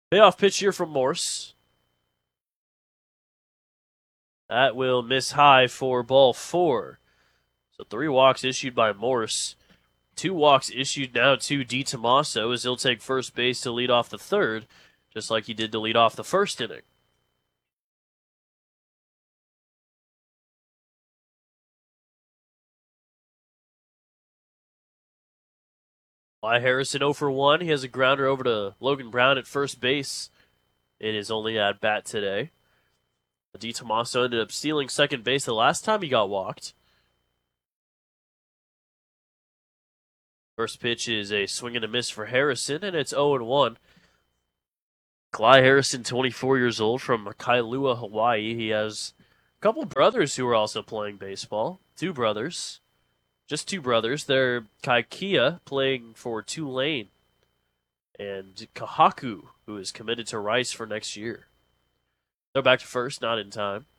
Payoff pitch here from Morse. That will miss high for ball four. So 3 walks issued by Morse. 2 walks issued now to DiTomaso as he'll take first base to lead off the third, just like he did to lead off the first inning. By Harrison 0 for 1. He has a grounder over to Logan Brown at first base in his only at bat today. DiTomaso ended up stealing second base the last time he got walked. First pitch is a swing and a miss for Harrison, and it's 0 1. Clyde Harrison, 24 years old, from Kailua, Hawaii. He has a couple brothers who are also playing baseball. 2 brothers. Just 2 brothers. They're Kaikia, playing for Tulane, and Kahaku, who is committed to Rice for next year. They're back to first, not in time.